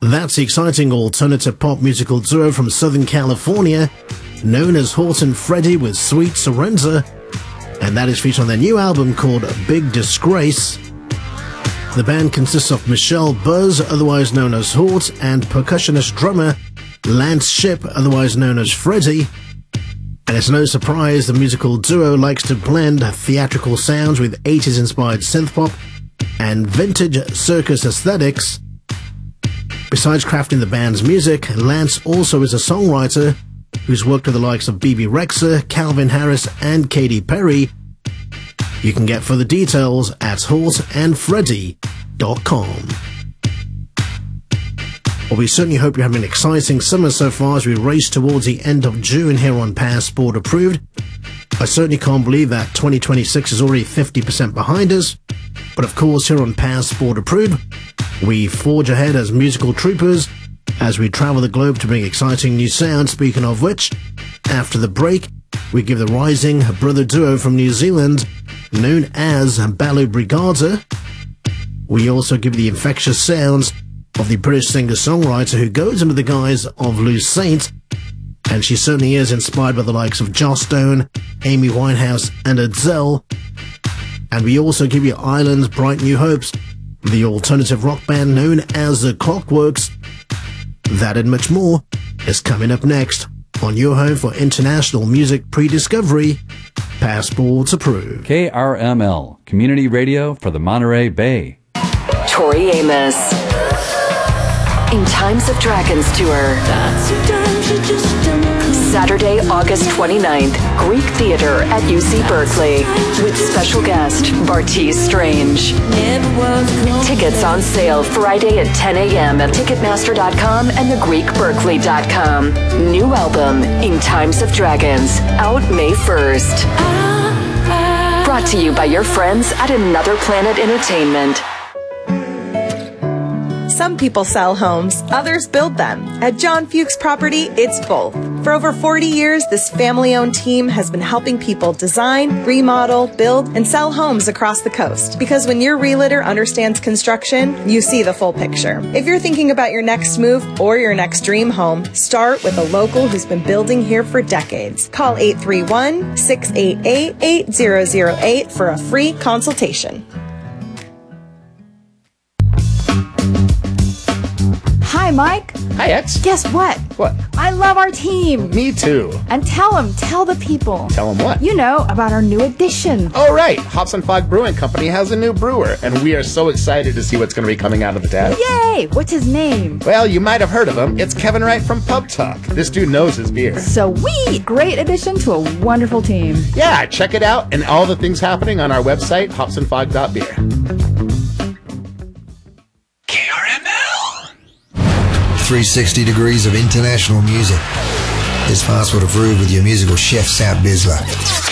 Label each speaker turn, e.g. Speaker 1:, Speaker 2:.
Speaker 1: That's the exciting alternative pop musical duo from Southern California, known as Halt and Freddie with Sweet Surrender, and that is featured on their new album called Big Disgrace. The band consists of Michelle Buzz, otherwise known as Halt, and percussionist drummer Lance Shipp, otherwise known as Freddie. And it's no surprise the musical duo likes to blend theatrical sounds with 80s inspired synthpop and vintage circus aesthetics. Besides crafting the band's music, Lance also is a songwriter who's worked with the likes of Bebe Rexha, Calvin Harris, and Katy Perry. You can get further details at haltandfreddie.com. Well, we certainly hope you're having an exciting summer so far as we race towards the end of June here on Passport Approved. I certainly can't believe that 2026 is already 50% behind us. But of course, here on Passport Approved, we forge ahead as musical troopers as we travel the globe to bring exciting new sounds. Speaking of which, after the break, we give the rising brother duo from New Zealand, known as Balo Brigada. We also give the infectious sounds of the British singer-songwriter who goes under the guise of Lou Saint, and she certainly is inspired by the likes of Joss Stone, Amy Winehouse, and Adele. And we also give you Ireland's Bright New Hopes, the alternative rock band known as The Clockworks. That and much more is coming up next on your home for international music pre-discovery, Passports Approved.
Speaker 2: KRML, Community Radio for the Monterey Bay.
Speaker 3: Tori Amos. In Times of Dragons Tour. Saturday, August 29th, Greek Theater at UC Berkeley, with special guest Bartees Strange. Tickets on sale Friday at 10 a.m. at Ticketmaster.com and thegreekberkeley.com. New album, In Times of Dragons, out May 1st. Brought to you by your friends at Another Planet Entertainment.
Speaker 4: Some people sell homes, others build them. At John Fuchs Property, it's both. For over 40 years, this family-owned team has been helping people design, remodel, build, and sell homes across the coast. Because when your realtor understands construction, you see the full picture. If you're thinking about your next move or your next dream home, start with a local who's been building here for decades. Call 831-688-8008 for a free consultation.
Speaker 5: Hi, Mike.
Speaker 6: Hi, X.
Speaker 5: Guess what?
Speaker 6: What?
Speaker 5: I love our team.
Speaker 6: Me too.
Speaker 5: And tell the people.
Speaker 6: Tell them what?
Speaker 5: You know, about our new addition.
Speaker 6: Oh, right. Hops and Fog Brewing Company has a new brewer, and we are so excited to see what's going to be coming out of the tap.
Speaker 5: Yay! What's his name?
Speaker 6: Well, you might have heard of him. It's Kevin Wright from Pub Talk. This dude knows his beer.
Speaker 5: Sweet! Great addition to a wonderful team.
Speaker 6: Yeah, check it out and all the things happening on our website, hopsandfog.beer.
Speaker 7: 360 degrees of international music. It's Passport Approved with your musical chef, Sat Bisler.